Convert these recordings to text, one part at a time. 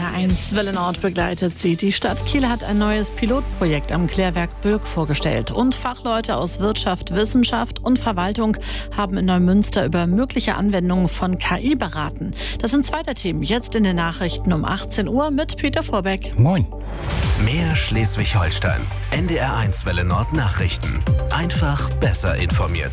NDR1 Welle Nord begleitet sie. Die Stadt Kiel hat ein neues Pilotprojekt am Klärwerk Bülk vorgestellt. Und Fachleute aus Wirtschaft, Wissenschaft und Verwaltung haben in Neumünster über mögliche Anwendungen von KI beraten. Das sind zwei der Themen jetzt in den Nachrichten um 18 Uhr mit Peter Vorbeck. Moin. Mehr Schleswig-Holstein. NDR1 Welle Nord Nachrichten. Einfach besser informiert.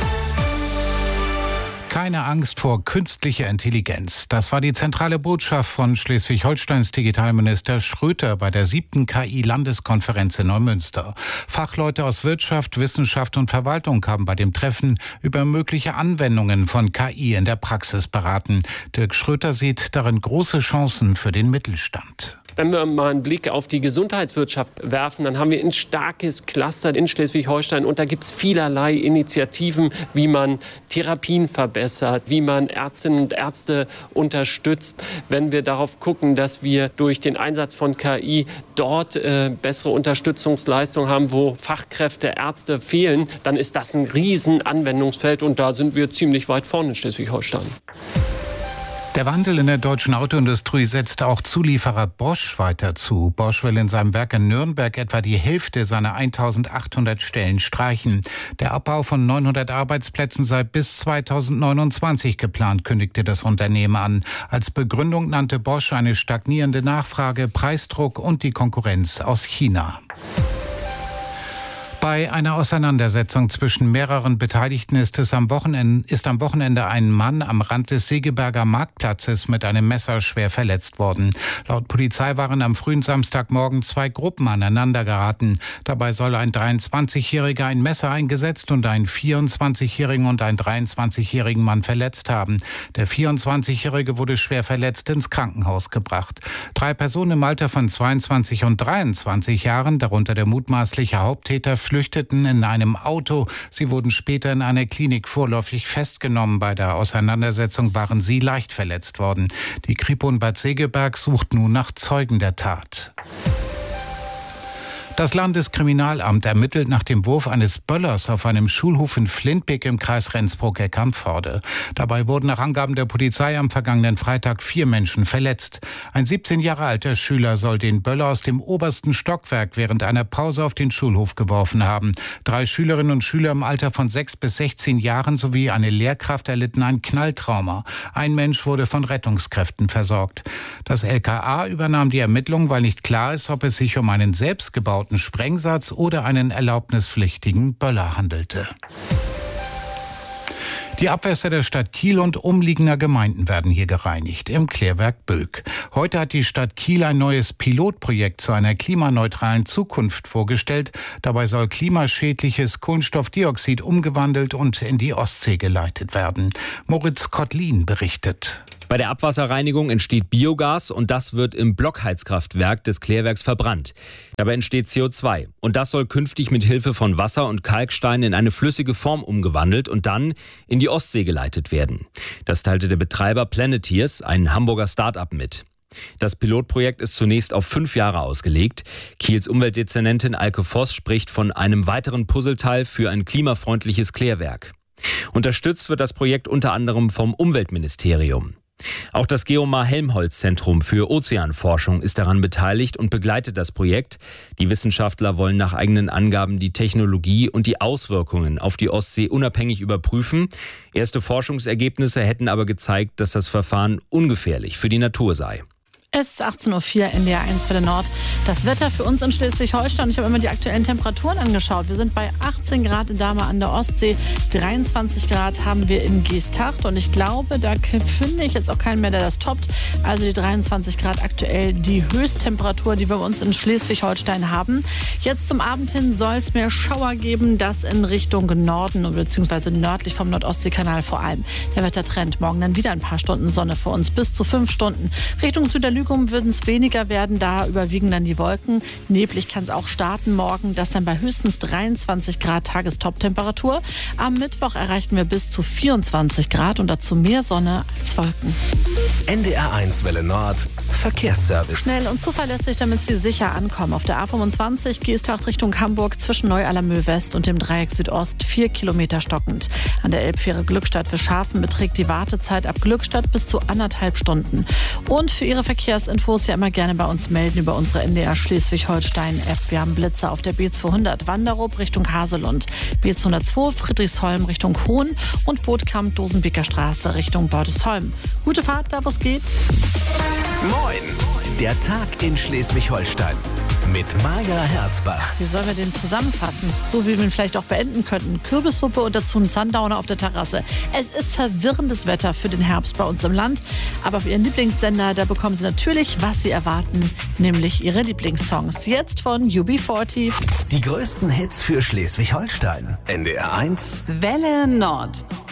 Keine Angst vor künstlicher Intelligenz. Das war die zentrale Botschaft von Schleswig-Holsteins Digitalminister Schröter bei der 7. KI-Landeskonferenz in Neumünster. Fachleute aus Wirtschaft, Wissenschaft und Verwaltung haben bei dem Treffen über mögliche Anwendungen von KI in der Praxis beraten. Dirk Schröter sieht darin große Chancen für den Mittelstand. Wenn wir mal einen Blick auf die Gesundheitswirtschaft werfen, dann haben wir ein starkes Cluster in Schleswig-Holstein und da gibt es vielerlei Initiativen, wie man Therapien verbessert, wie man Ärztinnen und Ärzte unterstützt. Wenn wir darauf gucken, dass wir durch den Einsatz von KI dort bessere Unterstützungsleistungen haben, wo Fachkräfte, Ärzte fehlen, dann ist das ein riesen Anwendungsfeld und da sind wir ziemlich weit vorne in Schleswig-Holstein. Der Wandel in der deutschen Autoindustrie setzt auch Zulieferer Bosch weiter zu. Bosch will in seinem Werk in Nürnberg etwa die Hälfte seiner 1800 Stellen streichen. Der Abbau von 900 Arbeitsplätzen sei bis 2029 geplant, kündigte das Unternehmen an. Als Begründung nannte Bosch eine stagnierende Nachfrage, Preisdruck und die Konkurrenz aus China. Bei einer Auseinandersetzung zwischen mehreren Beteiligten ist am Wochenende ein Mann am Rand des Segeberger Marktplatzes mit einem Messer schwer verletzt worden. Laut Polizei waren am frühen Samstagmorgen zwei Gruppen aneinander geraten. Dabei soll ein 23-Jähriger ein Messer eingesetzt und einen 24-Jährigen und einen 23-jährigen Mann verletzt haben. Der 24-Jährige wurde schwer verletzt ins Krankenhaus gebracht. 3 Personen im Alter von 22 und 23 Jahren, darunter der mutmaßliche Haupttäter, flüchteten in einem Auto. Sie wurden später in einer Klinik vorläufig festgenommen. Bei der Auseinandersetzung waren sie leicht verletzt worden. Die Kripo in Bad Segeberg sucht nun nach Zeugen der Tat. Das Landeskriminalamt ermittelt nach dem Wurf eines Böllers auf einem Schulhof in Flintbeek im Kreis Rendsburg-Eckernförde. Dabei wurden nach Angaben der Polizei am vergangenen Freitag 4 Menschen verletzt. Ein 17 Jahre alter Schüler soll den Böller aus dem obersten Stockwerk während einer Pause auf den Schulhof geworfen haben. 3 Schülerinnen und Schüler im Alter von 6 bis 16 Jahren sowie eine Lehrkraft erlitten ein Knalltrauma. Ein Mensch wurde von Rettungskräften versorgt. Das LKA übernahm die Ermittlung, weil nicht klar ist, ob es sich um einen selbstgebauten Sprengsatz oder einen erlaubnispflichtigen Böller handelte. Die Abwässer der Stadt Kiel und umliegender Gemeinden werden hier gereinigt, im Klärwerk Bülk. Heute hat die Stadt Kiel ein neues Pilotprojekt zu einer klimaneutralen Zukunft vorgestellt. Dabei soll klimaschädliches Kohlenstoffdioxid umgewandelt und in die Ostsee geleitet werden. Moritz Kottlin berichtet. Bei der Abwasserreinigung entsteht Biogas und das wird im Blockheizkraftwerk des Klärwerks verbrannt. Dabei entsteht CO2 und das soll künftig mit Hilfe von Wasser und Kalkstein in eine flüssige Form umgewandelt und dann in die Ostsee geleitet werden. Das teilte der Betreiber Planeteers, ein Hamburger Start-up, mit. Das Pilotprojekt ist zunächst auf 5 Jahre ausgelegt. Kiels Umweltdezernentin Alke Voss spricht von einem weiteren Puzzleteil für ein klimafreundliches Klärwerk. Unterstützt wird das Projekt unter anderem vom Umweltministerium. Auch das Geomar-Helmholtz-Zentrum für Ozeanforschung ist daran beteiligt und begleitet das Projekt. Die Wissenschaftler wollen nach eigenen Angaben die Technologie und die Auswirkungen auf die Ostsee unabhängig überprüfen. Erste Forschungsergebnisse hätten aber gezeigt, dass das Verfahren ungefährlich für die Natur sei. Es ist 18.04 Uhr, NDR1 Welle Nord. Das Wetter für uns in Schleswig-Holstein. Ich habe immer die aktuellen Temperaturen angeschaut. Wir sind bei 18 Grad in Dahme an der Ostsee. 23 Grad haben wir in Geesthacht. Und ich glaube, da finde ich jetzt auch keinen mehr, der das toppt. Also die 23 Grad aktuell die Höchsttemperatur, die wir bei uns in Schleswig-Holstein haben. Jetzt zum Abend hin soll es mehr Schauer geben. Das in Richtung Norden bzw. nördlich vom Nordostseekanal vor allem. Der Wettertrend morgen dann wieder ein paar Stunden Sonne für uns. Bis zu 5 Stunden. Richtung Süderlügum würden es weniger werden, da überwiegen dann die Wolken. Neblig kann es auch starten morgen, das dann bei höchstens 23 Grad Tagestop-Temperatur. Am Mittwoch erreichen wir bis zu 24 Grad und dazu mehr Sonne als Wolken. NDR1 Welle Nord Verkehrsservice. Schnell und zuverlässig, damit Sie sicher ankommen. Auf der A25 Geesthacht Richtung Hamburg zwischen Neu-Allermöh West und dem Dreieck Südost 4 Kilometer stockend. An der Elbfähre Glückstadt für Schafen beträgt die Wartezeit ab Glückstadt bis zu 1,5 Stunden. Und für Ihre Verkehrsservice Verkehrsinfos ja immer gerne bei uns melden über unsere NDR Schleswig-Holstein-App. Wir haben Blitzer auf der B200 Wanderup Richtung Haselund, B202 Friedrichsholm Richtung Hohn und Bootkamp-Dosenbeker Straße Richtung Bordesholm. Gute Fahrt, da wo es geht. Moin, der Tag in Schleswig-Holstein mit Maja Herzbach. Wie sollen wir den zusammenfassen? So wie wir ihn vielleicht auch beenden könnten. Kürbissuppe und dazu ein Sundowner auf der Terrasse. Es ist verwirrendes Wetter für den Herbst bei uns im Land. Aber auf Ihren Lieblingssender, da bekommen Sie natürlich, was Sie erwarten, nämlich Ihre Lieblingssongs. Jetzt von UB40. Die größten Hits für Schleswig-Holstein. NDR 1 Welle Nord.